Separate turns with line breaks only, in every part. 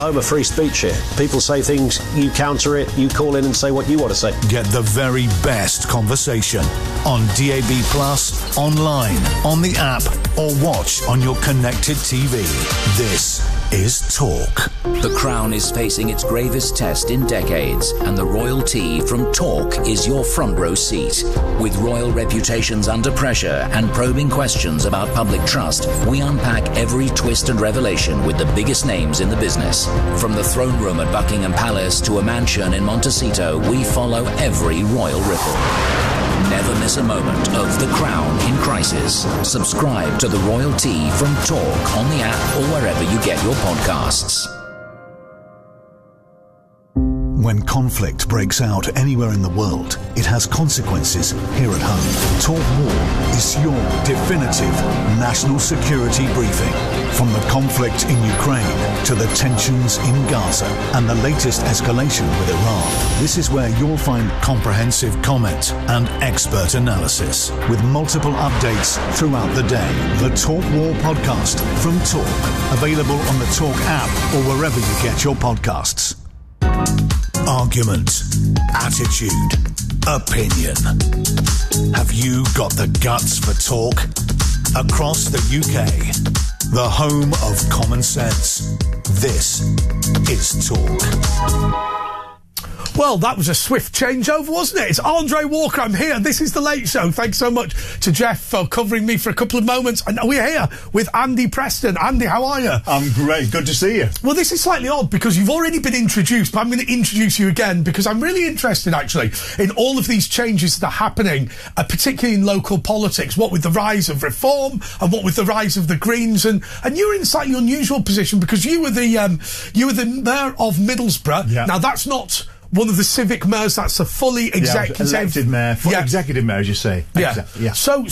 Home of free speech here. People say things, you counter it, you call in and say what you want to say.
Get the very best conversation on DAB+, online, on the app, or watch on your connected TV. This is Talk.
The Crown is facing its gravest test in decades, and the royalty from Talk is your front row seat. With royal reputations under pressure and probing questions about public trust, we unpack every twist and revelation with the biggest names in the business. From the throne room at Buckingham Palace to a mansion in Montecito, we follow every royal ripple. Never miss a moment of The Crown in crisis. Subscribe to The Royal Tea from Talk on the app or wherever you get your podcasts.
When conflict breaks out anywhere in the world, it has consequences here at home. Talk War is your definitive national security briefing. From the conflict in Ukraine to the tensions in Gaza and the latest escalation with Iran, this is where you'll find comprehensive comment and expert analysis with multiple updates throughout the day. The Talk War podcast from Talk, available on the Talk app or wherever you get your podcasts. Argument, attitude, opinion. Have you got the guts for talk? Across the UK, the home of common sense, this is Talk.
Well, that was a swift changeover, wasn't it? It's Andre Walker. I'm here. This is The Late Show. Thanks so much to Jeff for covering me for a couple of moments. And we're here with Andy Preston. Andy, how are you?
I'm great. Good to see you.
Well, this is slightly odd because you've already been introduced, but I'm going to introduce you again because I'm really interested, actually, in all of these changes that are happening, particularly in local politics, what with the rise of Reform and what with the rise of the Greens. And you're in a slightly unusual position because you were the mayor of Middlesbrough.
Yeah.
Now, that's not one of the civic mayors, that's a fully executive
elected mayor, executive mayor, as you say.
Yeah. Yeah. So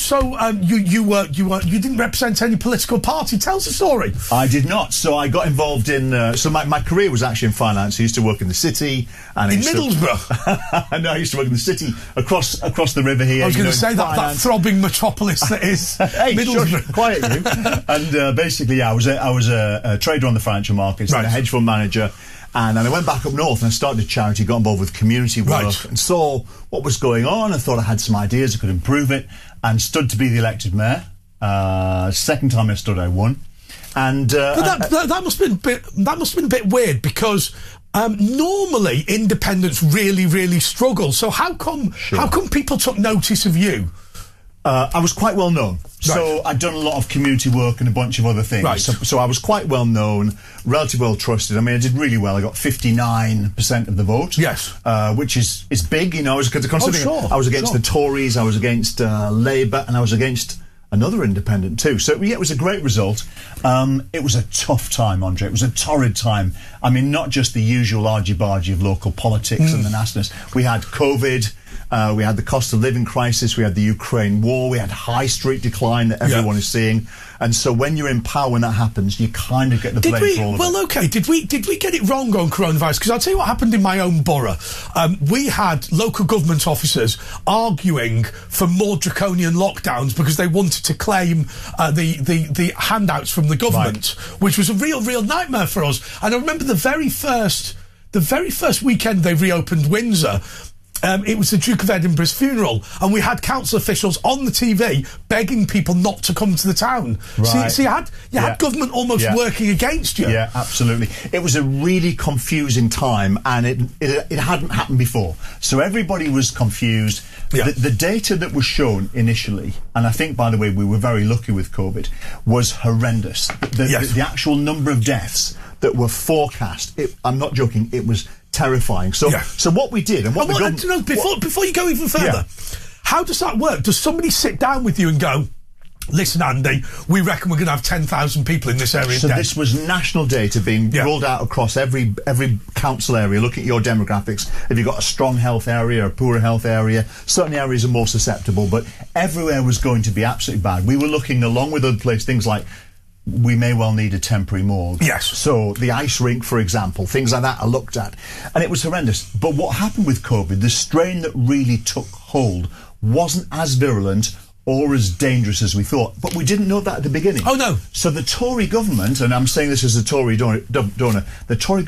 you didn't represent any political party. Tell us the story.
I did not. So I got involved in. So my career was actually in finance. I used to work in the city. And
in Middlesbrough.
No, I used to work in the city across the river here.
I was going to say that throbbing metropolis that is
hey,
Middlesbrough.
Shush, quiet you. And basically, I was a trader on the financial markets, right. A hedge fund manager. And then I went back up north and I started a charity, got involved with community work and saw what was going on. I thought I had some ideas, I could improve it, and stood to be the elected mayor. Second time I stood, I won. And
that must have been a bit weird because normally independents really struggle. So how come people took notice of you?
I was quite well known. So I'd done a lot of community work and a bunch of other things.
Right.
So I was quite well known, relatively well trusted. I mean, I did really well. I got 59% of the vote.
Yes.
Which is big, you know. I was against the Tories, I was against Labour, and I was against another independent too. So yeah, it was a great result. It was a tough time, Andre. It was a torrid time. I mean, not just the usual argy-bargy of local politics and the nastiness. We had COVID. We had the cost of living crisis, we had the Ukraine war, we had high street decline that everyone is seeing. And so when you're in power, when that happens, you kind of get the blame for all of it.
Well, okay, did we get it wrong on coronavirus? Because I'll tell you what happened in my own borough. We had local government officers arguing for more draconian lockdowns because they wanted to claim the handouts from the government, which was a real nightmare for us. And I remember the very first weekend they reopened Windsor, it was the Duke of Edinburgh's funeral, and we had council officials on the TV begging people not to come to the town.
Right.
So you had government almost working against you.
Yeah, absolutely. It was a really confusing time, and it hadn't happened before. So everybody was confused. Yeah. The data that was shown initially, and I think, by the way, we were very lucky with COVID, was horrendous. The actual number of deaths that were forecast, I'm not joking, it was terrifying. So what we did, and what the government...
Before you go even further, how does that work? Does somebody sit down with you and go, listen, Andy, we reckon we're going to have 10,000 people in this area.
So this was national data being rolled out across every council area, looking at your demographics. Have you got a strong health area, a poor health area? Certain areas are more susceptible, but everywhere was going to be absolutely bad. We were looking, along with other places, things like we may well need a temporary morgue.
Yes.
So the ice rink, for example, things like that are looked at. And it was horrendous. But what happened with COVID, the strain that really took hold wasn't as virulent or as dangerous as we thought. But we didn't know that at the beginning.
Oh, no.
So the Tory government, and I'm saying this as a Tory donor, the Tory